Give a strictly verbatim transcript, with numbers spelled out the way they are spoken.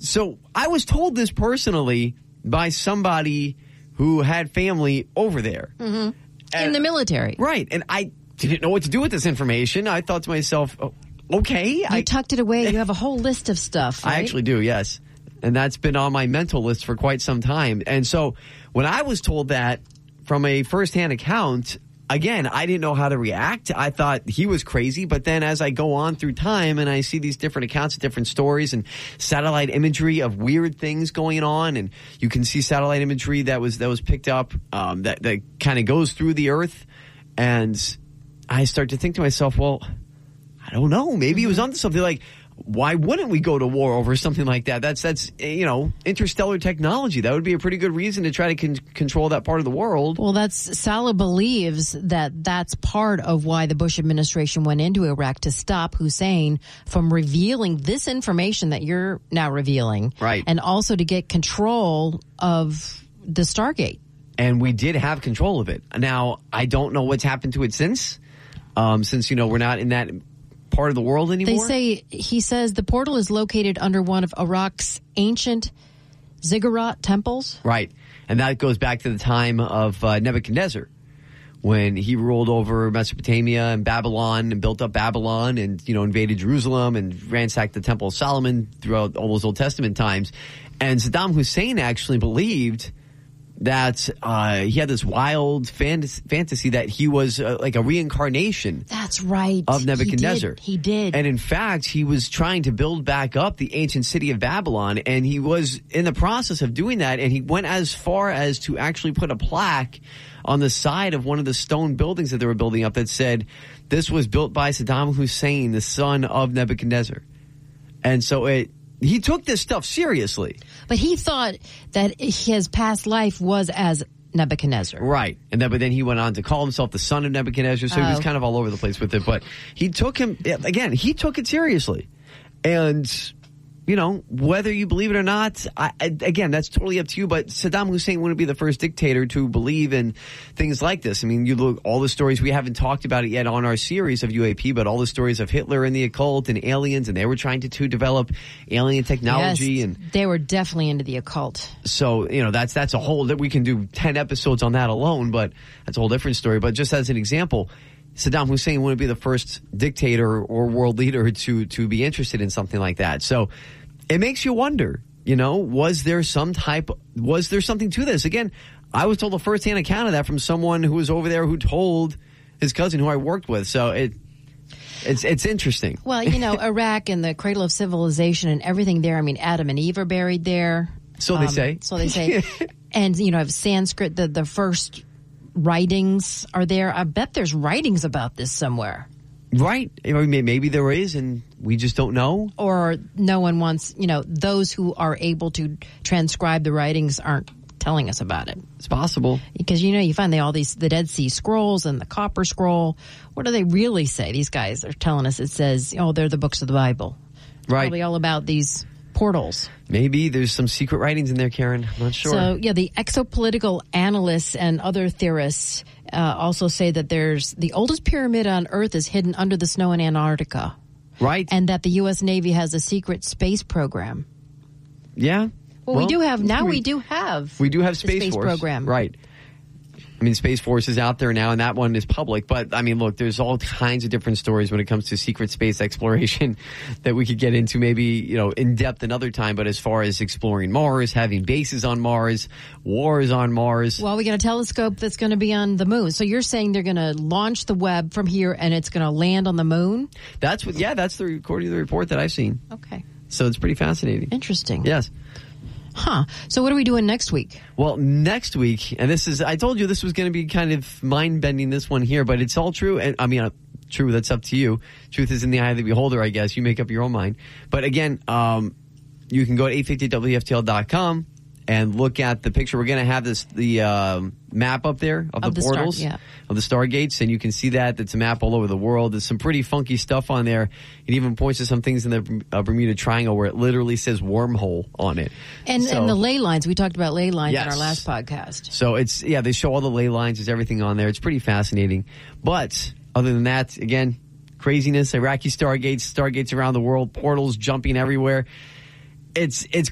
so I was told this personally by somebody who had family over there. Mm-hmm. In the military. Right. And I didn't know what to do with this information. I thought to myself, oh, okay. You I tucked it away. You have a whole list of stuff, right? I actually do, yes. And that's been on my mental list for quite some time. And so when I was told that from a firsthand account, again, I didn't know how to react. I thought he was crazy. But then as I go on through time and I see these different accounts of different stories and satellite imagery of weird things going on, and you can see satellite imagery that was that was picked up um, that, that kind of goes through the earth. And I start to think to myself, well, I don't know. Maybe he was onto something. Like, why wouldn't we go to war over something like that? That's, that's you know, interstellar technology. That would be a pretty good reason to try to con- control that part of the world. Well, that's Salah believes that that's part of why the Bush administration went into Iraq, to stop Hussein from revealing this information that you're now revealing. Right. And also to get control of the Stargate. And we did have control of it. Now, I don't know what's happened to it since, um, since, you know, we're not in that part of the world anymore. They say, he says the portal is located under one of Iraq's ancient ziggurat temples. Right. And that goes back to the time of uh, Nebuchadnezzar, when he ruled over Mesopotamia and Babylon and built up Babylon and, you know, invaded Jerusalem and ransacked the Temple of Solomon throughout all those Old Testament times. And Saddam Hussein actually believed that uh, he had this wild fantasy, fantasy that he was uh, like a reincarnation. That's right. Of Nebuchadnezzar. He did. he did. And in fact, he was trying to build back up the ancient city of Babylon, and he was in the process of doing that, and he went as far as to actually put a plaque on the side of one of the stone buildings that they were building up that said, this was built by Saddam Hussein, the son of Nebuchadnezzar. And so it he took this stuff seriously. But he thought that his past life was as Nebuchadnezzar. Right. And then, but then he went on to call himself the son of Nebuchadnezzar, so oh. he was kind of all over the place with it. But he took him, again, he took it seriously. And, you know, whether you believe it or not, I, I, again, that's totally up to you. But Saddam Hussein wouldn't be the first dictator to believe in things like this. I mean, you look, all the stories, we haven't talked about it yet on our series of U A P, but all the stories of Hitler and the occult and aliens, and they were trying to, to develop alien technology. Yes, and they were definitely into the occult. So, you know, that's, that's a whole, that we can do ten episodes on that alone, but that's a whole different story. But just as an example, Saddam Hussein wouldn't be the first dictator or world leader to, to be interested in something like that. So it makes you wonder, you know, was there some type, was there something to this? Again, I was told a first-hand account of that from someone who was over there who told his cousin who I worked with. So it, it's, it's interesting. Well, you know, Iraq and the cradle of civilization and everything there. I mean, Adam and Eve are buried there. So they um, say. So they say. And, you know, have Sanskrit, the, the first writings are there. I bet there's writings about this somewhere. Right. I mean, maybe there is, and we just don't know. Or no one wants, you know, those who are able to transcribe the writings aren't telling us about it. It's possible. Because, you know, you find they all these, the Dead Sea Scrolls and the Copper Scroll. What do they really say? These guys are telling us it says, oh, they're the books of the Bible. Right. Probably all about these portals. Maybe there's some secret writings in there, Karen. I'm not sure. So, yeah, the exopolitical analysts and other theorists uh, also say that there's the oldest pyramid on Earth is hidden under the snow in Antarctica. Right. And that the U S Navy has a secret space program. Yeah. Well, well we do have, now we, we do have. We do have Space, space Force. program. Right. I mean, Space Force is out there now, and that one is public. But, I mean, look, there's all kinds of different stories when it comes to secret space exploration that we could get into maybe, you know, in depth another time. But as far as exploring Mars, having bases on Mars, wars on Mars. Well, we got a telescope that's going to be on the moon. So you're saying they're going to launch the Webb from here and it's going to land on the moon? That's what, yeah, that's the, according to the report that I've seen. Okay. So it's pretty fascinating. Interesting. Yes. Huh. So what are we doing next week? Well, next week, and this is, I told you this was going to be kind of mind-bending, this one here, but it's all true. And I mean, uh, true, that's up to you. Truth is in the eye of the beholder, I guess. You make up your own mind. But again, um, you can go to eight fifty W F T L dot com and look at the picture. We're going to have this, the um, map up there of, of the, the portals, star, yeah. of the Stargates, and you can see that. It's a map all over the world. There's some pretty funky stuff on there. It even points to some things in the uh, Bermuda Triangle where it literally says wormhole on it. And, so, and the ley lines, we talked about ley lines yes. in our last podcast. So it's, yeah, they show all the ley lines. There's everything on there. It's pretty fascinating. But other than that, again, craziness, Iraqi Stargates, Stargates around the world, portals jumping everywhere. It's, it's